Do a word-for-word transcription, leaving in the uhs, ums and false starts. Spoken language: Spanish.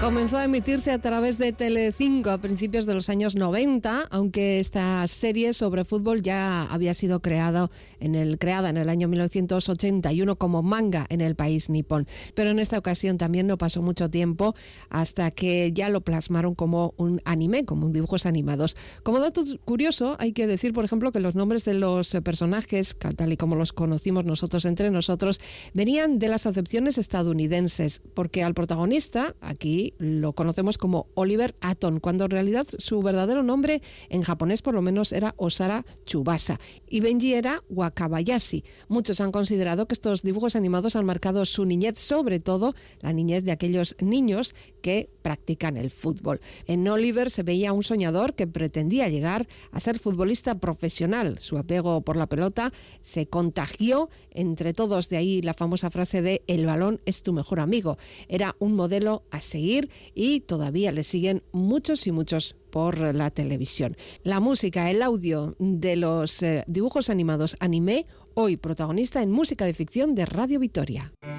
Comenzó a emitirse a través de Telecinco a principios de los años noventa, aunque esta serie sobre fútbol ya había sido creada en el, creada en el año mil novecientos ochenta y uno como manga en el país nipón. Pero en esta ocasión también no pasó mucho tiempo hasta que ya lo plasmaron como un anime, como un dibujos animados. Como dato curioso, hay que decir, por ejemplo, que los nombres de los personajes, tal y como los conocimos nosotros entre nosotros, venían de las acepciones estadounidenses, porque al protagonista, aquí lo conocemos como Oliver Atom, cuando en realidad su verdadero nombre en japonés por lo menos era Osaru Tsubasa, y Benji era Wakabayashi. Muchos han considerado que estos dibujos animados han marcado su niñez, sobre todo la niñez de aquellos niños que practican el fútbol. En Oliver se veía un soñador que pretendía llegar a ser futbolista profesional. Su apego por la pelota se contagió entre todos, de ahí la famosa frase de "el balón es tu mejor amigo". Era un modelo a seguir y todavía le siguen muchos y muchos por la televisión. La música, el audio de los eh, dibujos animados anime, hoy protagonista en Música de Ficción de Radio Vitoria.